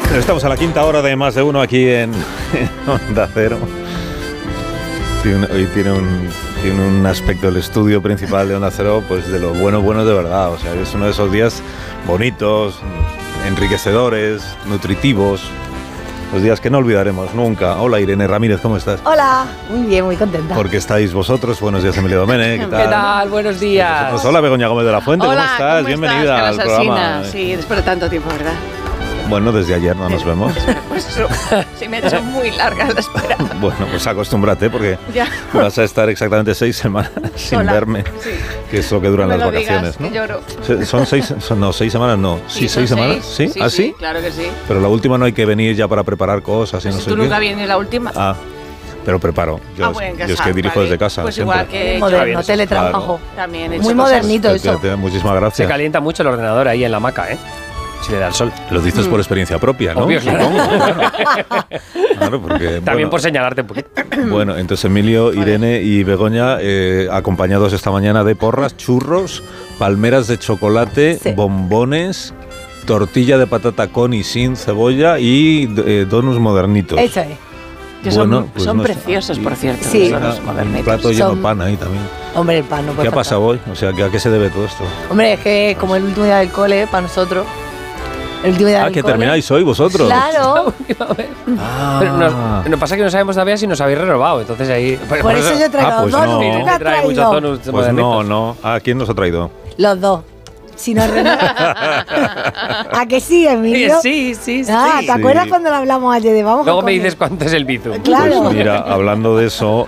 Estamos a la quinta hora de Más de Uno aquí en Onda Cero. Hoy tiene un aspecto del estudio principal de Onda Cero, pues de lo bueno de verdad. O sea, es uno de esos días bonitos, enriquecedores, nutritivos. Los días que no olvidaremos nunca. Hola Irene Ramírez, ¿cómo estás? Hola, muy bien, muy contenta. Porque estáis vosotros. Buenos días, Emilio Domene. ¿Qué tal? ¿Qué tal? Buenos días. Pues hola Begoña Gómez de la Fuente, Hola, ¿cómo estás? ¿cómo Bienvenida estás, al programa. Sí, después de tanto tiempo, ¿verdad? Bueno, desde ayer no nos vemos. Pues eso, se me ha hecho muy larga la espera. Bueno, pues acostúmbrate porque Ya. vas a estar exactamente 6 semanas sin Sola. verme, Sí. que es lo que duran No me las lo vacaciones, digas, ¿no? que lloro. Son 6 semanas, no. Sí, son 6 semanas. ¿Sí? Sí, ¿Ah, sí, sí? claro que sí. Pero la última no hay que venir ya para preparar cosas y no Si sé tú qué. nunca vienes la última. Ah, pero preparo. Yo, Bueno, en yo es casa, que dirijo vale. desde casa. Pues siempre. igual que Moderno, teletrabajo. también he hecho Muy cosas. modernito eso. Muchísimas Se gracias. calienta mucho el ordenador ahí en la hamaca, ¿eh? Si le da el sol. Lo dices por experiencia propia, ¿no? Obvio, claro. Claro, porque, También bueno, por señalarte un poquito. Bueno, entonces Emilio, Irene y Begoña, acompañados esta mañana de porras, churros, palmeras de chocolate, Sí. bombones, tortilla de patata con y sin cebolla y donuts modernitos. Eso es. Que son, Bueno, pues son no sé. preciosos, por cierto. Sí. Son los Un modernitos. plato lleno de Son- pan ahí también. Hombre, el pan no ¿Qué puede ha pasado hoy? O sea, ¿a qué se debe todo esto? Hombre, es que como el último día del cole para nosotros. El último día del ¿Que cole. termináis hoy vosotros? Claro. Ah. Pero nos pasa que no sabemos todavía si nos habéis renovado. Entonces ahí. Por eso yo he traído pues dos. no. ¿Tú qué has trae muchos traído? donuts Pues modernitos. no. ¿A quién nos ha traído? Los dos. Si nos ¿A que sí, Emilio? Sí. Ah, ¿te Sí. acuerdas cuando lo hablamos ayer de vamos a Luego me comer? dices cuánto es el bizum. Claro. Pues mira, hablando de eso,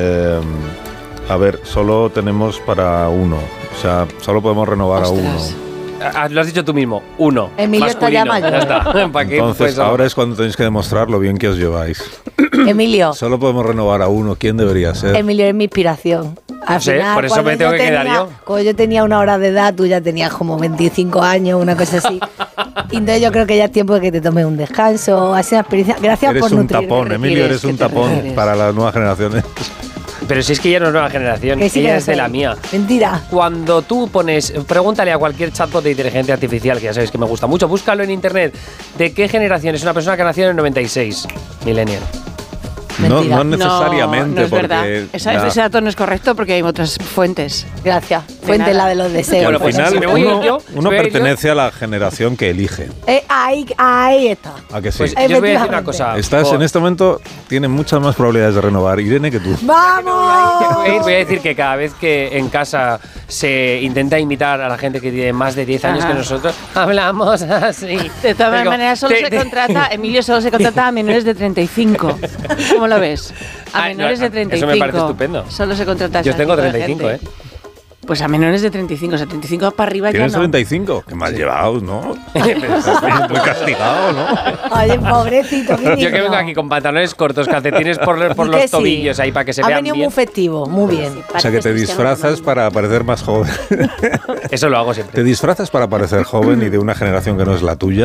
a ver, solo tenemos para uno. O sea, solo podemos renovar a uno. Ostras. Ah, lo has dicho tú mismo. Uno. Emilio está ya masculino. mayor. Ya está. ¿Para qué? Entonces, Pues, ahora es cuando tenéis que demostrar lo bien que os lleváis. Emilio, Solo podemos renovar a uno. ¿Quién debería ser? Emilio es mi inspiración. Al No sé, final, por eso cuando me tengo que quedar yo. Cuando yo tenía una hora de edad, tú ya tenías como 25 años, una cosa así. Y entonces yo creo que ya es tiempo de que te tomes un descanso, ha sido una experiencia. Gracias Eres por un nutrirme. tapón, Emilio, eres un ¿Qué te tapón refieres? para las nuevas generaciones. Pero si es que ella no es nueva generación, Que sí ella que es de soy. la mía. Mentira. Cuando tú pones, pregúntale a cualquier chatbot de inteligencia artificial, que ya sabéis que me gusta mucho, búscalo en internet, ¿de qué generación es una persona que nació en el 96? Millennial. Mentira. No necesariamente, no es verdad. porque Ese dato no es correcto porque hay otras fuentes. Gracias. Fuente nada. la de los que deseos. al Bueno, pues final si me voy uno, yo, uno si me voy pertenece a la generación que elige. Ahí está. ¿A que sí? Pues yo os voy a decir una Efectivamente. cosa. Estás en este momento, tienes muchas más probabilidades de renovar, Irene, que tú. ¡Vamos! Voy a decir que cada vez que en casa se intenta imitar a la gente que tiene más de 10 años Ajá. que nosotros, hablamos así. De todas Digo, maneras, solo se contrata, Emilio solo se contrata a menores de 35. ¿Cómo lo ves? A Ay, no, menores de eso 35. me parece estupendo. Solo se contrata a Yo ese tengo tipo de 35, gente. Pues a menores de 35, o sea, 35 para arriba ya ¿Tienes no. 35? Qué mal llevado, ¿no? Estás muy castigado, ¿no? Oye, pobrecito. qué Yo que digno. vengo aquí con pantalones cortos, calcetines por Y los que sí. tobillos ahí para que se Ha vean venido bien. muy festivo, muy bien. O sea, que te disfrazas para parecer más joven. Eso lo hago ¿Te siempre. disfrazas para parecer joven y de una generación que no es la tuya?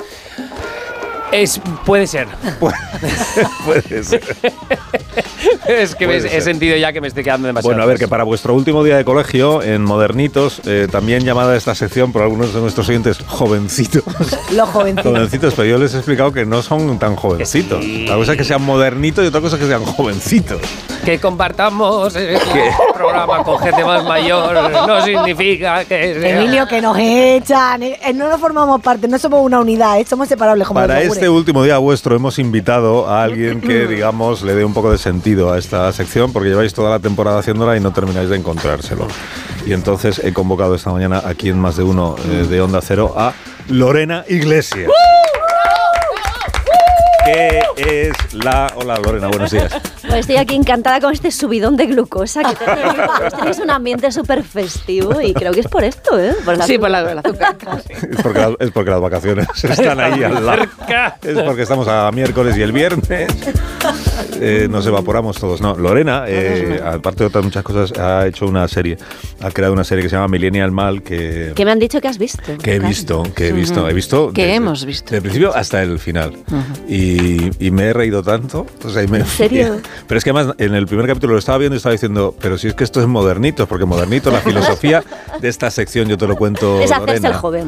Puede ser. Puede ser. Es que Puede he ser. sentido ya que me estoy quedando demasiado. Bueno, a ver, que atrás. para vuestro último día de colegio, en Modernitos, también llamada esta sección por algunos de nuestros oyentes jovencitos. Los jovencitos. Jovencitos, pero yo les he explicado que no son tan jovencitos. Sí. Una cosa es que sean modernitos y otra cosa es que sean jovencitos. Que compartamos el programa con gente más mayor no significa que sea- Emilio, que nos echan. No nos formamos parte, no somos una unidad, somos separables como Para los yogures. este último día vuestro hemos invitado a alguien que, digamos, le dé un poco de sentido a esta sección, porque lleváis toda la temporada haciéndola y no termináis de encontrárselo. Y entonces he convocado esta mañana aquí en Más de Uno de Onda Cero a Lorena Iglesias. ¿Qué es la...? Hola Lorena, buenos días. Pues estoy aquí encantada con este subidón de glucosa que tenéis un ambiente súper festivo y creo que es por esto, ¿eh? Sí, por la azúcar. Es porque las vacaciones están ahí al lado. cerca. Es porque estamos a miércoles y el viernes nos evaporamos todos. No, Lorena, aparte de otras muchas cosas, ha hecho una serie. Ha creado una serie que se llama Millennial Mal que ¿Qué me han dicho que has visto? he visto. He visto. Que hemos visto. Desde el principio hasta el final. Y me he reído tanto. O sea, ¿En serio? Pero es que además en el primer capítulo lo estaba viendo y estaba diciendo, pero si es que esto es Modernitos, porque Modernito, la filosofía de esta sección, yo te lo cuento, Es hacerse Lorena, el joven.